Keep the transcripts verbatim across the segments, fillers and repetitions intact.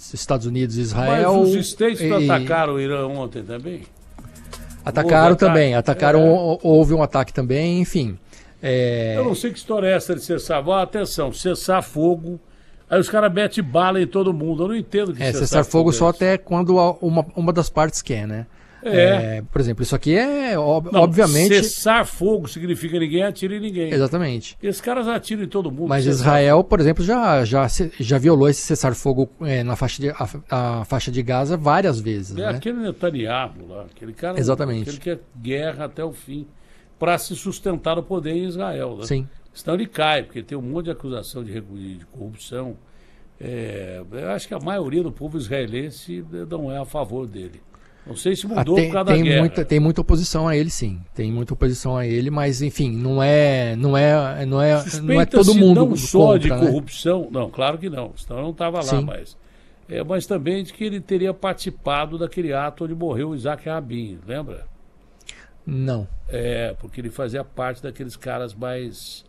os Estados Unidos e Israel. Mas os States e... atacaram o Irã ontem também? Atacaram ataque. também, atacaram, é. houve um ataque também, enfim. É... Eu não sei que história é essa de cessar. Ó, atenção, cessar fogo, aí os caras metem bala em todo mundo. Eu não entendo que é, cessar, cessar fogo fogo só é até quando uma, uma das partes quer, né? É. É, por exemplo, isso aqui é ob- não, obviamente. Cessar fogo significa ninguém atira em ninguém. Exatamente. Esses caras atiram em todo mundo. Mas cessar. Israel, por exemplo, já, já, já violou esse cessar-fogo é, na faixa de, a, a faixa de Gaza várias vezes. É né? aquele Netanyahu lá, aquele cara. Exatamente. Aquele que é guerra até o fim, para se sustentar no poder em Israel. Né? Sim. Senão ele cai, porque tem um monte de acusação de, de corrupção. É, eu acho que a maioria do povo israelense não é a favor dele. Não sei se mudou ah, tem, por causa tem da guerra. Muita, tem muita oposição a ele, sim. Tem muita oposição a ele, mas enfim, não é, não é, não é, não é todo mundo não só contra, de né? corrupção, não, claro que não, senão eu não estava lá, Sim. mas, é, mas também de que ele teria participado daquele ato onde morreu o Isaac Rabin, lembra? Não. É, porque ele fazia parte daqueles caras mais...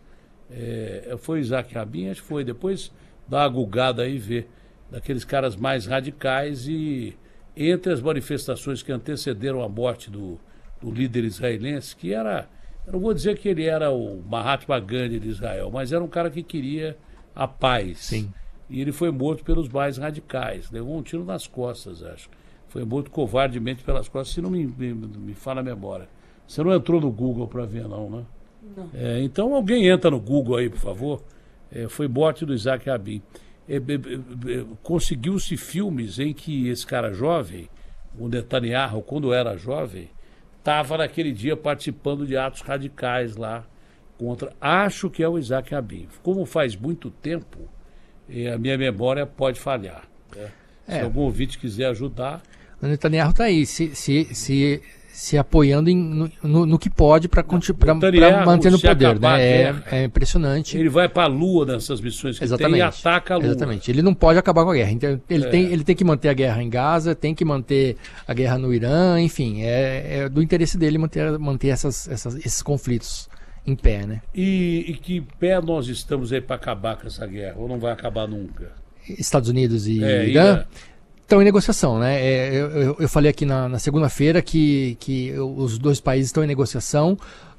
É, foi o Isaac Rabin, acho que foi, depois dá uma gulgada aí e vê, daqueles caras mais radicais e... Entre as manifestações que antecederam a morte do, do líder israelense, que era, eu não vou dizer que ele era o Mahatma Gandhi de Israel, mas era um cara que queria a paz. Sim. E ele foi morto pelos mais radicais, levou um tiro nas costas, acho. Foi morto covardemente pelas costas, se não me, me, me fala a memória. Você não entrou no Google para ver, não, né? Não. É, então alguém entra no Google aí, por favor. É, foi morte do Isaac Rabin. É, é, é, conseguiu-se filmes em que esse cara jovem, o Netanyahu, quando era jovem, estava naquele dia participando de atos radicais lá contra, acho que é o Isaac Rabin. Como faz muito tempo, é, a minha memória pode falhar. Né? É. Se algum ouvinte quiser ajudar... O Netanyahu está aí, se, se, se, se apoiando em, no, no, no que pode para manter no poder. Né? É, é impressionante. Ele vai para a Lua nessas missões que Exatamente. tem e ataca a Lua. Exatamente. Ele não pode acabar com a guerra. Então, ele, É. tem, ele tem que manter a guerra em Gaza, tem que manter a guerra no Irã, enfim, é, é do interesse dele manter, manter essas, essas, esses conflitos em pé. Né? E, e que pé nós estamos aí para acabar com essa guerra? Ou não vai acabar nunca? Estados Unidos e É, Irã... Irã. Estão em negociação, né? É, eu, eu, eu falei aqui na, na segunda-feira que, que os dois países estão em negociação.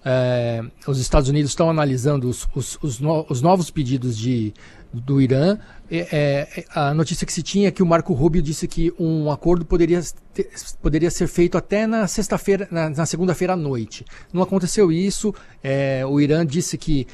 É, os Estados Unidos estão analisando os, os, os, no, os novos pedidos de, do Irã. É, é, a notícia que se tinha é que o Marco Rubio disse que um acordo poderia, ter, poderia ser feito até na sexta-feira, na, na segunda-feira à noite. Não aconteceu isso. É, o Irã disse que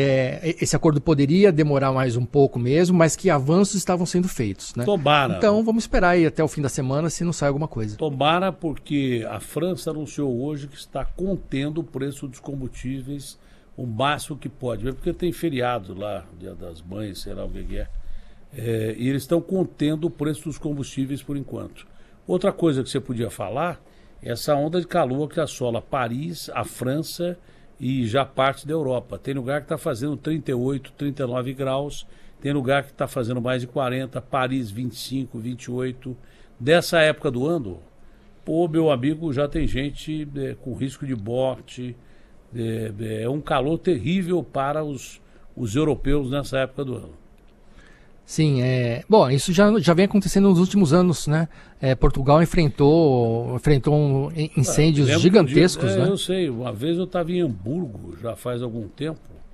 é, esse acordo poderia demorar mais um pouco mesmo, mas que avanços estavam sendo feitos. Né? Tomara. Então vamos esperar aí até o fim da semana se não sai alguma coisa. Tomara, porque a França anunciou hoje que está contendo o preço dos combustíveis o máximo que pode, mesmo porque tem feriado lá, Dia das Mães, sei lá o que é. É, e eles estão contendo o preço dos combustíveis por enquanto. Outra coisa que você podia falar é essa onda de calor que assola Paris, a França e já parte da Europa. Tem lugar que está fazendo trinta e oito, trinta e nove graus, tem lugar que está fazendo mais de quarenta, Paris vinte e cinco, vinte e oito. Dessa época do ano, pô, meu amigo, já tem gente é, com risco de morte. É, é um calor terrível para os, os europeus nessa época do ano. Sim, é, bom, isso já, já vem acontecendo nos últimos anos, né? É, Portugal enfrentou, enfrentou um, incêndios é, gigantescos, é, né? Eu sei, uma vez eu estava em Hamburgo, já faz algum tempo.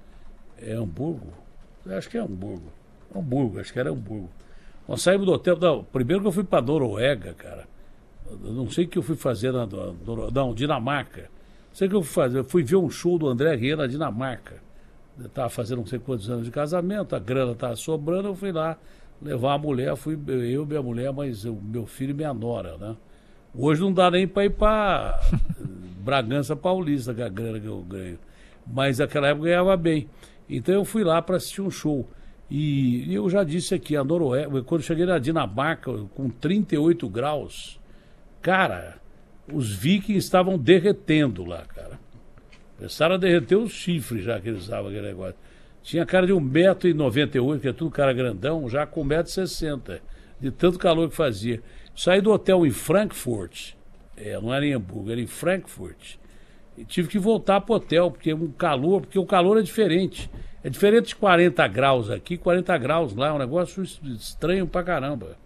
É Hamburgo? Eu acho que é Hamburgo. Hamburgo, acho que era Hamburgo. Nós saímos do hotel, não, primeiro que eu fui para Noruega, cara. Eu não sei o que eu fui fazer na, na, não, Dinamarca. Sei o que eu fui fazer, eu fui ver um show do André Rieu na Dinamarca. Eu estava fazendo não sei quantos anos de casamento, a grana estava sobrando, eu fui lá levar a mulher, fui eu, minha mulher, mas o meu filho e minha nora, né? Hoje não dá nem para ir para Bragança Paulista, que é a grana que eu ganho. Mas naquela época eu ganhava bem. Então eu fui lá para assistir um show. E, e eu já disse aqui, a Noruega, quando eu cheguei na Dinamarca, com trinta e oito graus, cara, os vikings estavam derretendo lá, cara. Começaram a derreter os chifres já que eles usavam aquele negócio. Tinha cara de um metro e noventa e oito, que é tudo cara grandão, já com um metro e sessenta, de tanto calor que fazia. Saí do hotel em Frankfurt, é, não era em Hamburgo, era em Frankfurt, e tive que voltar para o hotel, porque um calor, porque o calor é diferente. É diferente de quarenta graus aqui, quarenta graus lá, é um negócio estranho pra caramba.